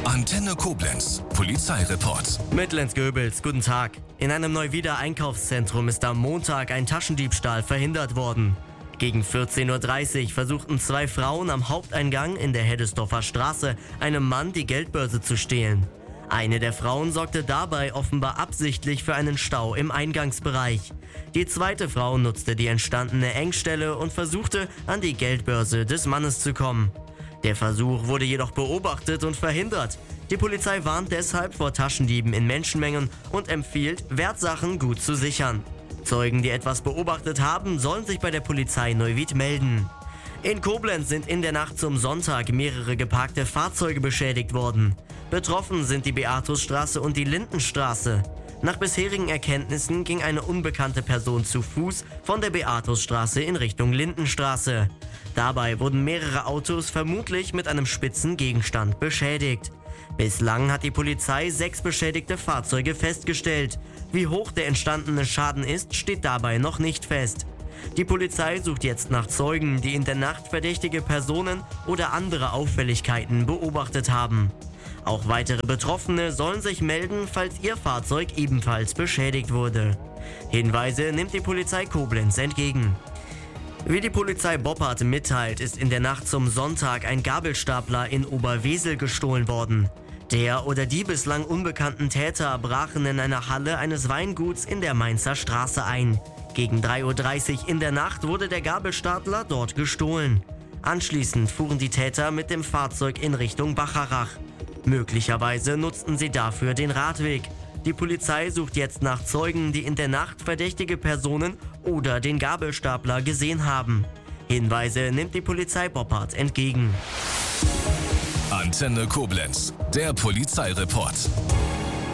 Antenne Koblenz, Polizeireport. Mit Lenz Goebels, guten Tag. In einem Neuwieder Einkaufszentrum ist am Montag ein Taschendiebstahl verhindert worden. Gegen 14:30 Uhr versuchten zwei Frauen am Haupteingang in der Heddesdorfer Straße einem Mann die Geldbörse zu stehlen. Eine der Frauen sorgte dabei offenbar absichtlich für einen Stau im Eingangsbereich. Die zweite Frau nutzte die entstandene Engstelle und versuchte, an die Geldbörse des Mannes zu kommen. Der Versuch wurde jedoch beobachtet und verhindert. Die Polizei warnt deshalb vor Taschendieben in Menschenmengen und empfiehlt, Wertsachen gut zu sichern. Zeugen, die etwas beobachtet haben, sollen sich bei der Polizei Neuwied melden. In Koblenz sind in der Nacht zum Sonntag mehrere geparkte Fahrzeuge beschädigt worden. Betroffen sind die Beatusstraße und die Lindenstraße. Nach bisherigen Erkenntnissen ging eine unbekannte Person zu Fuß von der Beatusstraße in Richtung Lindenstraße. Dabei wurden mehrere Autos vermutlich mit einem spitzen Gegenstand beschädigt. Bislang hat die Polizei 6 beschädigte Fahrzeuge festgestellt. Wie hoch der entstandene Schaden ist, steht dabei noch nicht fest. Die Polizei sucht jetzt nach Zeugen, die in der Nacht verdächtige Personen oder andere Auffälligkeiten beobachtet haben. Auch weitere Betroffene sollen sich melden, falls ihr Fahrzeug ebenfalls beschädigt wurde. Hinweise nimmt die Polizei Koblenz entgegen. Wie die Polizei Boppard mitteilt, ist in der Nacht zum Sonntag ein Gabelstapler in Oberwesel gestohlen worden. Der oder die bislang unbekannten Täter brachen in eine Halle eines Weinguts in der Mainzer Straße ein. Gegen 3:30 Uhr in der Nacht wurde der Gabelstapler dort gestohlen. Anschließend fuhren die Täter mit dem Fahrzeug in Richtung Bacharach. Möglicherweise nutzten sie dafür den Radweg. Die Polizei sucht jetzt nach Zeugen, die in der Nacht verdächtige Personen oder den Gabelstapler gesehen haben. Hinweise nimmt die Polizei Boppard entgegen. Antenne Koblenz, der Polizeireport.